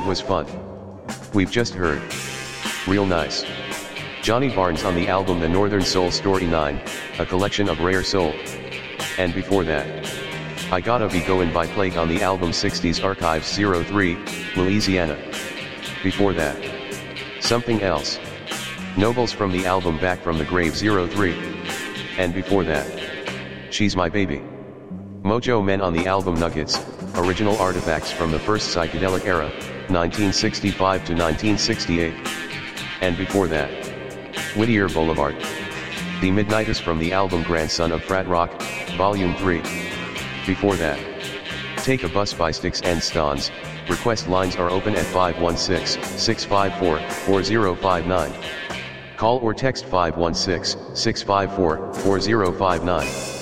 was fun. We've just heard. Real nice. Johnny Barnes on the album The Northern Soul Story 9, a collection of rare soul. And before that, I Gotta Be Goin' by Plague on the album 60s Archives 03, Louisiana. Before that, Something Else. Nobles from the album Back from the Grave 03. And before that, She's My Baby. Mojo Men on the album Nuggets, original artifacts from the first psychedelic era, 1965 to 1968. And before that, Whittier Boulevard. The Midnighters from the album Grandson of Frat Rock, Volume 3. Before that, Take a Bus by Sticks and Stones. Request lines are open at 516-654-4059. Call or text 516-654-4059.